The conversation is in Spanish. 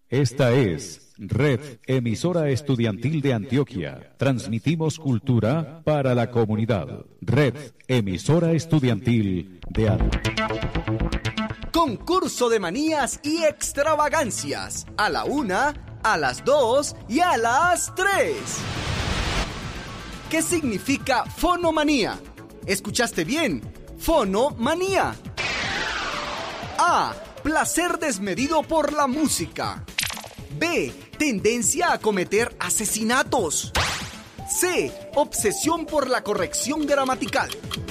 Esta es Red Emisora Estudiantil de Antioquia. Transmitimos cultura para la comunidad. Red Emisora Estudiantil de Antioquia. Concurso de manías y extravagancias. A la 1, a las 2 y a las 3. ¿Qué significa fonomanía? ¿Escuchaste bien? Fonomanía. A. Placer desmedido por la música. B. Tendencia a cometer asesinatos. C. Obsesión por la corrección gramatical.